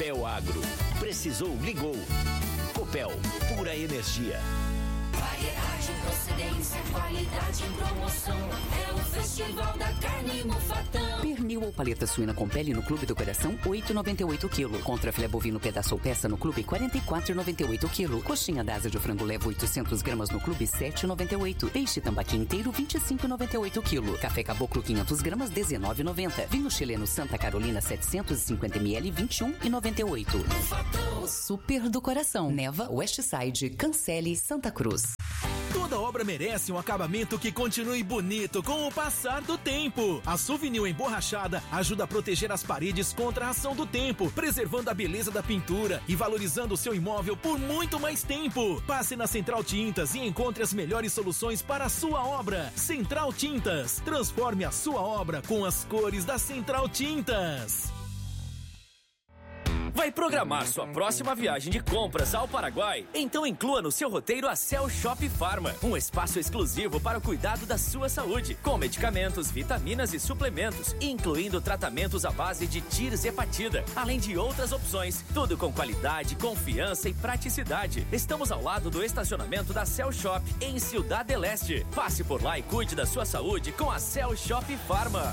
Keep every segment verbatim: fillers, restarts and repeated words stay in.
Copel Agro. Precisou, ligou. Copel, pura energia. Variedade, procedência, qualidade em promoção. É o Festival da Carne Mufatão. Pernil ou paleta suína com pele no Clube do Coração, oito reais e noventa e oito centavos quilo. Contra filé bovino pedaço ou peça no Clube, quarenta e quatro reais e noventa e oito centavos quilo. Coxinha da asa de frango leva oitocentas gramas no Clube, sete reais e noventa e oito centavos. Peixe tambaqui inteiro, vinte e cinco reais e noventa e oito centavos quilo. Café Caboclo quinhentas gramas, dezenove reais e noventa centavos. Vinho chileno Santa Carolina setecentos e cinquenta mililitros, vinte e um reais e noventa e oito centavos. O Super do Coração. Neva, Westside, Cancele, Santa Cruz. Toda obra merece um acabamento que continue bonito com o passar do tempo. A Souvenir emborrachada ajuda a proteger as paredes contra a ação do tempo, preservando a beleza da pintura e valorizando o seu imóvel por muito mais tempo. Passe na Central Tintas e encontre as melhores soluções para a sua obra. Central Tintas, transforme a sua obra com as cores da Central Tintas. Vai programar sua próxima viagem de compras ao Paraguai? Então inclua no seu roteiro a Cell Shop Pharma, um espaço exclusivo para o cuidado da sua saúde, com medicamentos, vitaminas e suplementos, incluindo tratamentos à base de tirzepatida, além de outras opções, tudo com qualidade, confiança e praticidade. Estamos ao lado do estacionamento da Cell Shop, em Ciudad del Este. Passe por lá e cuide da sua saúde com a Cell Shop Pharma.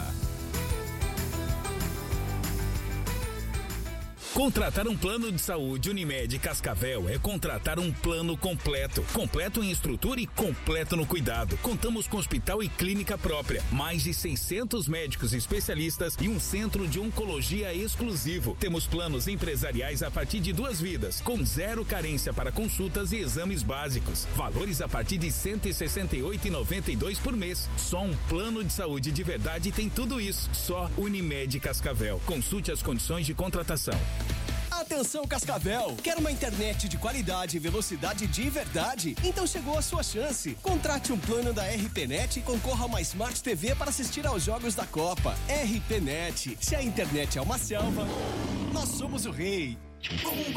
Contratar um plano de saúde Unimed Cascavel é contratar um plano completo. Completo em estrutura e completo no cuidado. Contamos com hospital e clínica própria, mais de seiscentos médicos especialistas e um centro de oncologia exclusivo. Temos planos empresariais a partir de duas vidas, com zero carência para consultas e exames básicos. Valores a partir de cento e sessenta e oito reais e noventa e dois centavos por mês. Só um plano de saúde de verdade tem tudo isso. Só Unimed Cascavel. Consulte as condições de contratação. Atenção Cascavel, quer uma internet de qualidade e velocidade de verdade? Então chegou a sua chance. Contrate um plano da R P Net e concorra a uma Smart T V para assistir aos jogos da Copa. R P Net, se a internet é uma selva, nós somos o rei.